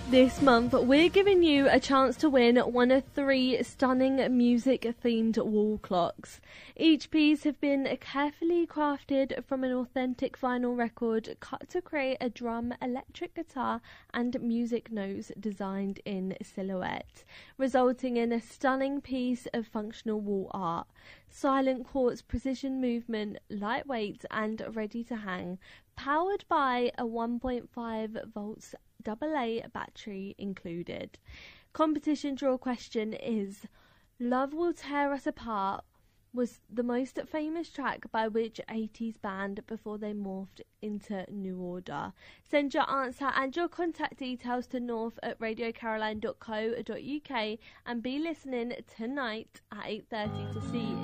This month, we're giving you a chance to win one of 3 stunning music-themed wall clocks. Each piece have been carefully crafted from an authentic vinyl record cut to create a drum, electric guitar and music notes designed in silhouette, resulting in a stunning piece of functional wall art. Silent quartz precision movement, lightweight and ready to hang, powered by a 1.5 volts AA battery included. Competition draw question is: Love Will Tear Us Apart was the most famous track by which 80s band before they morphed into New Order? Send your answer and your contact details to north@radiocaroline.co.uk and be listening tonight at 8:30 to see